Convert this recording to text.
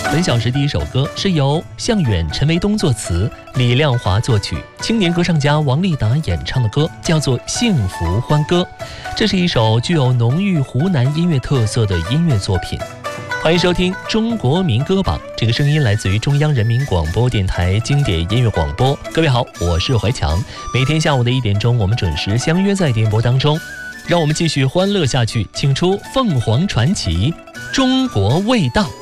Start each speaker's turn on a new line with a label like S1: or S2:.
S1: 本小时第一首歌是由向远、陈维东作词，李亮华作曲，青年歌唱家王丽达演唱的歌，叫做《幸福欢歌》。这是一首具有浓郁湖南音乐特色的音乐作品。欢迎收听中国民歌榜，这个声音来自于中央人民广播电台经典音乐广播。各位好，我是怀强，每天下午的1点钟，我们准时相约在电波当中。让我们继续欢乐下去，请出凤凰传奇《中国味道》。